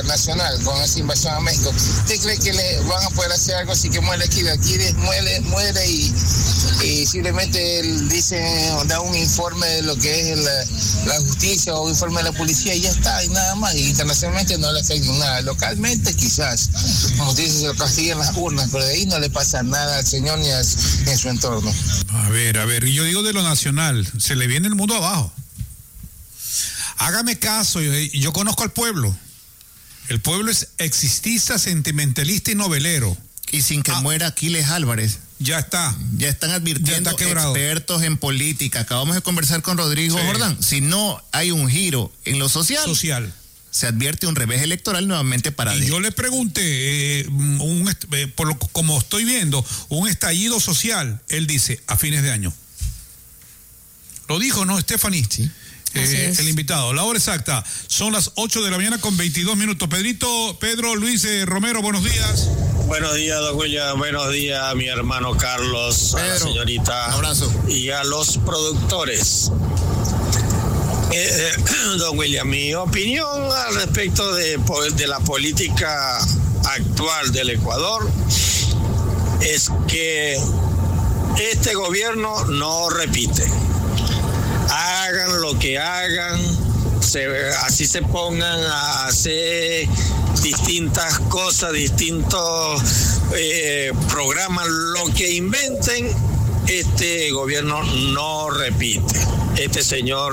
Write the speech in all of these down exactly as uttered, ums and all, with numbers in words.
internacional con esa invasión a México. ¿Usted cree que le van a poder hacer algo así que muere aquí? Aquí muere, muere y, y simplemente dice, da un informe de lo que es la, la justicia o un informe de la policía y ya está, y nada más. Y internacionalmente no le afecta nada. Localmente quizás, como usted dice, se lo castigan las urnas, pero de ahí no le pasa nada al señor ni, a, ni en su entorno. A ver, a ver, yo digo de lo nacional, se le viene el mundo abajo. Hágame caso, yo, yo conozco al pueblo. El pueblo es existista, sentimentalista y novelero. Y sin que ah, muera Aquiles Álvarez. Ya está. Ya están advirtiendo ya está expertos en política. Acabamos de conversar con Rodrigo sí. Jordán. Si no hay un giro en lo social, social. se advierte un revés electoral nuevamente para... Y yo le pregunté, eh, un, eh, por lo, como estoy viendo, un estallido social, él dice, a fines de año. Lo dijo, ¿no, Stephanie? Sí. Eh, el invitado. La hora exacta son las ocho de la mañana con veintidós minutos. Pedrito, Pedro, Luis eh, Romero, buenos días. Buenos días, don William. Buenos días a mi hermano Carlos, Pedro, a la señorita. Un abrazo. Y a los productores. Eh, eh, don William, mi opinión al respecto de, de la política actual del Ecuador es que este gobierno no repite. Hagan lo que hagan, se, así se pongan a hacer distintas cosas, distintos eh, programas, lo que inventen, este gobierno no repite. Este señor,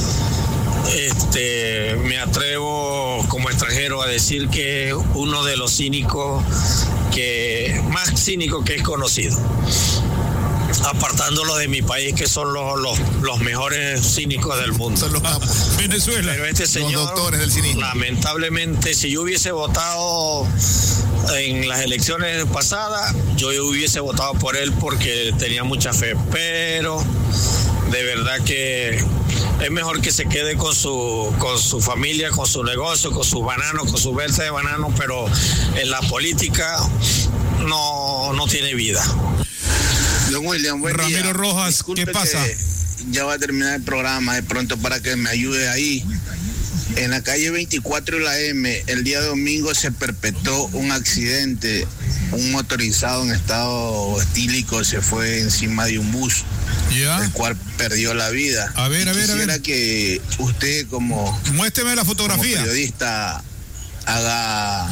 este, me atrevo como extranjero a decir que es uno de los cínicos que más cínicos que es conocido. Apartándolo de mi país, que son los, los, los mejores cínicos del mundo. Son los capos. Venezuela. Pero este señor, los doctores del cinismo. Lamentablemente, si yo hubiese votado en las elecciones pasadas, yo hubiese votado por él porque tenía mucha fe. Pero de verdad que es mejor que se quede con su, con su familia, con su negocio, con sus bananos, con su verde de bananos, pero en la política no, no tiene vida. Don William, buen Ramiro día. Rojas, Disculpe, ¿qué pasa? Ya va a terminar el programa de pronto para que me ayude ahí. En la calle veinticuatro y la M, el día domingo se perpetró un accidente. Un motorizado en estado etílico se fue encima de un bus, ¿ya? El cual perdió la vida. A ver, a ver, a ver. Quisiera que usted como, muéstreme la fotografía, como periodista haga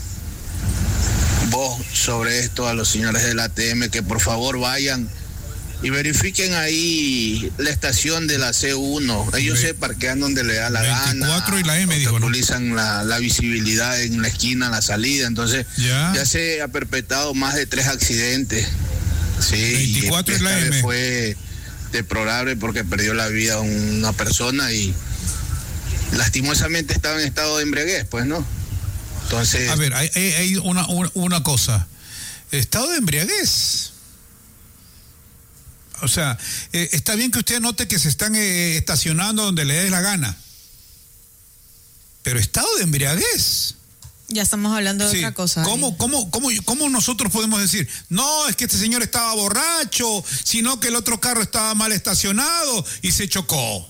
voz sobre esto a los señores del A T M, que por favor vayan y verifiquen ahí la estación de la C uno. Ellos Ve- se parquean donde le da la veinticuatro gana. Y la M, dijo, obstaculizan ¿no? la, la visibilidad en la esquina, la salida. Entonces ya, ya se ha perpetrado más de tres accidentes. Sí, veinticuatro y y la M fue deplorable porque perdió la vida una persona y lastimosamente estaba en estado de embriaguez, pues, ¿no? Entonces, a ver, hay, hay una, una, una cosa. Estado de embriaguez. O sea, eh, está bien que usted note que se están eh, estacionando donde le dé la gana. Pero estado de embriaguez. Ya estamos hablando de sí. otra cosa. ¿Cómo, cómo, cómo, ¿Cómo nosotros podemos decir, no, es que este señor estaba borracho, sino que el otro carro estaba mal estacionado y se chocó?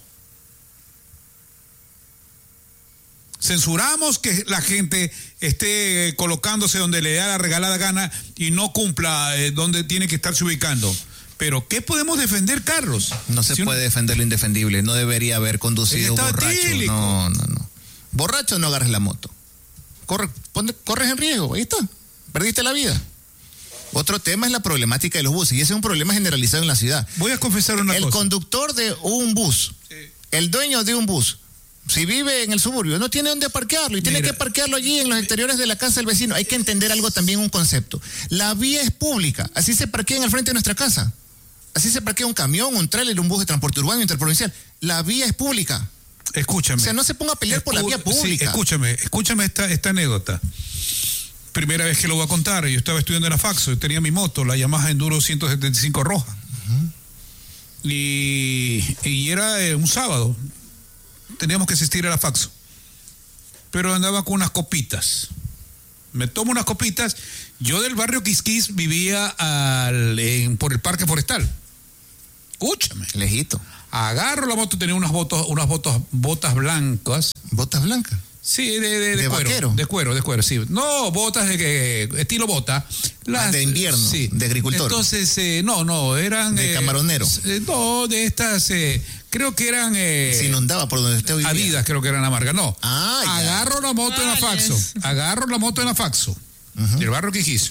Censuramos que la gente esté colocándose donde le da la regalada gana y no cumpla eh, donde tiene que estarse ubicando. Pero ¿qué podemos defender, Carlos? No se si puede uno... defender lo indefendible. No debería haber conducido borracho. Tílico. No, no, no. Borracho no agarres la moto. Corre, ponte, corres en riesgo. Ahí está. Perdiste la vida. Otro tema es la problemática de los buses. Y ese es un problema generalizado en la ciudad. Voy a confesar una el cosa. El conductor de un bus, sí. el dueño de un bus, si vive en el suburbio, no tiene dónde parquearlo y Mira. tiene que parquearlo allí en los exteriores de la casa del vecino. Hay que entender algo también, un concepto. La vía es pública. Así se parquea en el frente de nuestra casa. Así se parquea un camión, un tráiler, un bus de transporte urbano, interprovincial. La vía es pública. Escúchame. O sea, no se ponga a pelear Escu- por la vía pública. Sí, escúchame, escúchame esta, esta anécdota. Primera vez que lo voy a contar. Yo estaba estudiando en la Faxo, yo tenía mi moto, la Yamaha Enduro ciento setenta y cinco roja. Uh-huh. Y, y era eh, un sábado. Teníamos que asistir a la Faxo. Pero andaba con unas copitas. Me tomo unas copitas. Yo del barrio Quisquis vivía al, en, por el Parque Forestal. Escúchame. Lejito. Agarro la moto, tenía unas botas, unas botas, botas blancas. ¿Botas blancas? Sí, de, de, de, de cuero. vaquero. De cuero, de cuero, sí. No, botas de que estilo bota. Las, de invierno, sí, de agricultor. Entonces, eh, no, no, eran... De eh, camaronero. Eh, no, de estas, eh, creo que eran... Eh, Se inundaba por donde usted vivía. Adidas, creo que eran la marca. No, ah, ya. agarro la moto en la Faxo. Agarro la moto en la Faxo. Uh-huh. Del barrio Quijís.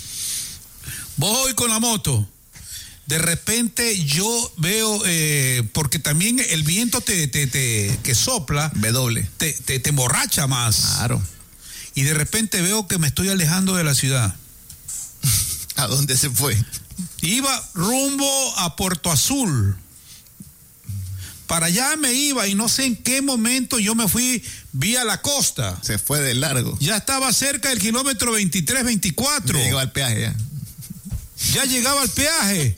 Voy con la moto. De repente yo veo, eh, porque también el viento te, te, te que sopla, W. Te, te, te emborracha más. Claro. Y de repente veo que me estoy alejando de la ciudad. ¿A dónde se fue? Iba rumbo a Puerto Azul. Para allá me iba y no sé en qué momento yo me fui vía la costa. Se fue de largo. Ya estaba cerca del kilómetro veintitrés, veinticuatro. Llegó al peaje ya. Ya llegaba al peaje.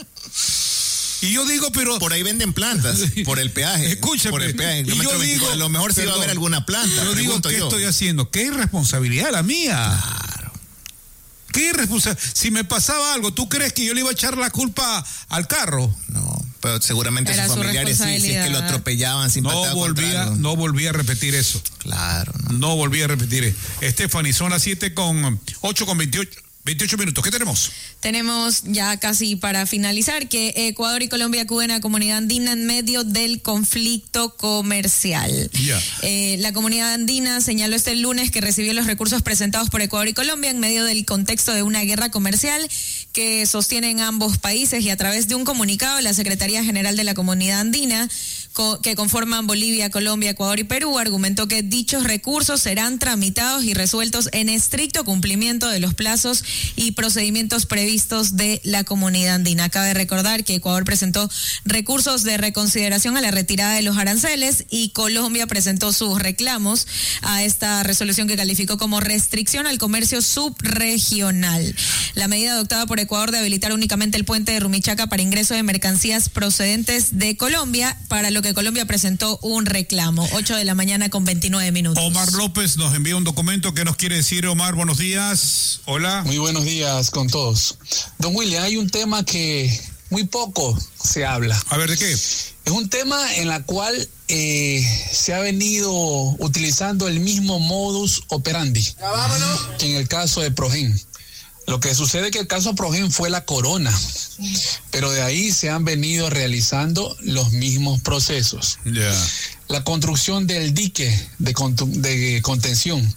Y yo digo, pero... Por ahí venden plantas, por el peaje. Escúchame. Por el peaje. Y yo digo, a lo mejor se va a ver alguna planta. Yo digo, ¿qué yo. estoy haciendo? ¿Qué irresponsabilidad la mía? Claro. ¿Qué irresponsabilidad? Si me pasaba algo, ¿tú crees que yo le iba a echar la culpa al carro? No, pero seguramente sus familiares sí, si es que lo atropellaban sin no volvía, no volvía a repetir eso. Claro. No, no volvía a repetir eso. Stephanie, son las siete con ocho con veintiocho. veintiocho minutos, ¿qué tenemos? Tenemos ya casi para finalizar que Ecuador y Colombia acuden a comunidad andina en medio del conflicto comercial. Yeah. Eh, la comunidad andina señaló este lunes que recibió los recursos presentados por Ecuador y Colombia en medio del contexto de una guerra comercial que sostienen ambos países, y a través de un comunicado la Secretaría General de la Comunidad Andina, co- que conforman Bolivia, Colombia, Ecuador y Perú, argumentó que dichos recursos serán tramitados y resueltos en estricto cumplimiento de los plazos y procedimientos previstos de la comunidad andina. Cabe recordar que Ecuador presentó recursos de reconsideración a la retirada de los aranceles y Colombia presentó sus reclamos a esta resolución que calificó como restricción al comercio subregional. La medida adoptada por Ecuador de habilitar únicamente el puente de Rumichaca para ingreso de mercancías procedentes de Colombia, para lo que Colombia presentó un reclamo. ocho de la mañana con veintinueve minutos. Omar López nos envía un documento. ¿Qué nos quiere decir, Omar? Buenos días. Hola. Muy buenos días con todos. Don William, hay un tema que muy poco se habla. A ver, ¿de qué? Es un tema en la cual eh, se ha venido utilizando el mismo modus operandi que en el caso de Progen. Lo que sucede es que el caso Progen fue la corona, pero de ahí se han venido realizando los mismos procesos. Yeah. La construcción del dique de, cont- de contención.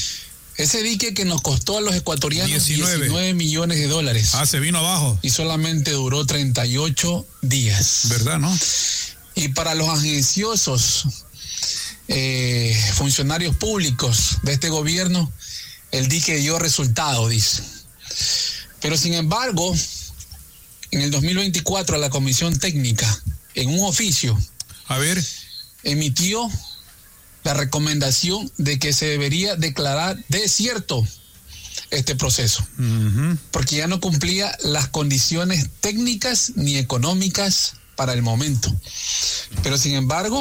Ese dique que nos costó a los ecuatorianos diecinueve. diecinueve millones de dólares. Ah, se vino abajo. Y solamente duró treinta y ocho días. ¿Verdad, no? Y para los agenciosos eh, funcionarios públicos de este gobierno, el dique dio resultado, dice. Pero sin embargo, en el dos mil veinticuatro la Comisión Técnica, en un oficio, a ver, emitió la recomendación de que se debería declarar desierto este proceso, uh-huh. porque ya no cumplía las condiciones técnicas ni económicas para el momento. Pero sin embargo,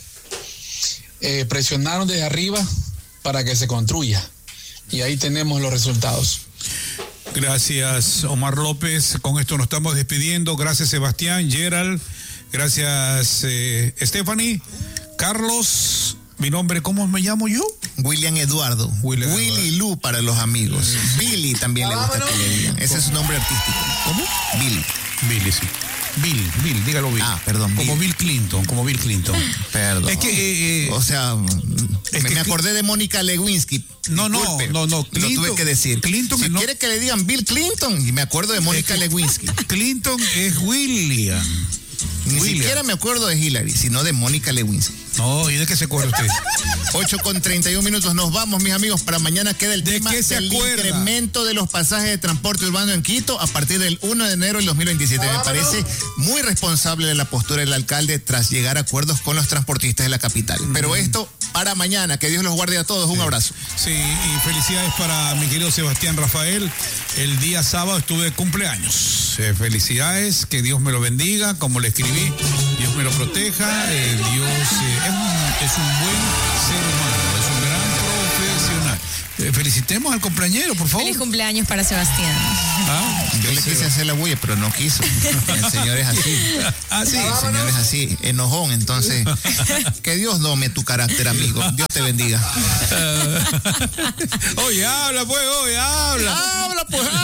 eh, presionaron desde arriba para que se construya, y ahí tenemos los resultados. Gracias, Omar López. Con esto nos estamos despidiendo. Gracias, Sebastián, Gerald. Gracias, eh, Stephanie, Carlos. Mi nombre, ¿cómo me llamo yo? William Eduardo. William Willy Eduardo. Lu para los amigos. Billy también le gusta que le digan. Ese es su nombre artístico. ¿Cómo? Billy. Billy, sí. Bill, Bill, dígalo Bill. Ah, perdón. Como Bill, Bill Clinton, como Bill Clinton. Perdón. Es que, eh, eh, o sea, es me, que me acordé de Mónica Lewinsky. No, no, Disculpe, no, no. Clinton, lo tuve que decir. Clinton si no, quiere que le digan Bill Clinton, y me acuerdo de Mónica es que Lewinsky. Clinton es William. Ni William. siquiera me acuerdo de Hillary, sino de Mónica Lewinsky. No, ¿y de qué se acuerda usted? ocho con treinta y un minutos, nos vamos, mis amigos. Para mañana queda el ¿De tema qué se del acuerda? incremento de los pasajes de transporte urbano en Quito a partir del primero de enero del dos mil veintisiete. Me parece muy responsable de la postura del alcalde tras llegar a acuerdos con los transportistas de la capital. Pero esto para mañana, que Dios los guarde a todos. Un Sí. abrazo. Sí, y felicidades para mi querido Sebastián Rafael. El día sábado estuve de cumpleaños. Eh, felicidades, que Dios me lo bendiga, como le escribí, Dios me lo proteja. Eh, Dios eh, es, un, es un buen ser humano, es un gran profesional. felicitemos al cumpleañero, por favor. Feliz cumpleaños para Sebastián. Ah, yo le quise hacer la bulla, pero no quiso. El señor es así. Ah, sí. El señor es así, enojón. Entonces, que Dios dome tu carácter, amigo. Dios te bendiga. Uh, oye, habla, pues, oye, habla. Habla, pues,